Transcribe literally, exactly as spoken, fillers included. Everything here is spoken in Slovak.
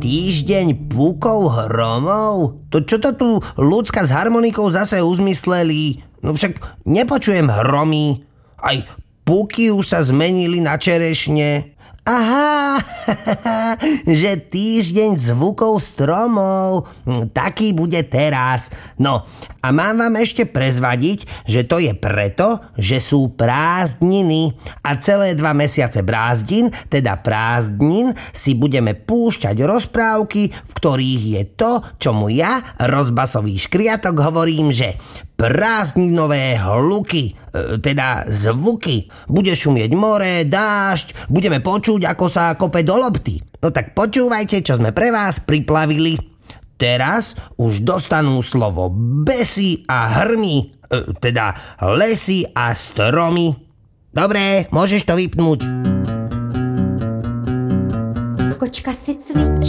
Týždeň púkov hromov? To čo to tu ľudská s harmonikou zase uzmysleli? No však nepočujem hromy. Aj púky už sa zmenili na čerešne. Aha, že týždeň zvukov stromov, taký bude teraz. No a mám vám ešte prezvadiť, že to je preto, že sú prázdniny a celé dva mesiace brázdnin, teda prázdnin, si budeme púšťať rozprávky, v ktorých je to, čomu ja, rozbasový škriatok, hovorím, že prázdninové hluky, teda zvuky. Bude šumieť more, dážď, budeme počuť, ako sa kope do lopty. No tak počúvajte, čo sme pre vás priplavili. Teraz už dostanú slovo besy a hrmy, teda lesy a stromy. Dobre, môžeš to vypnúť. Kočka si cvičí.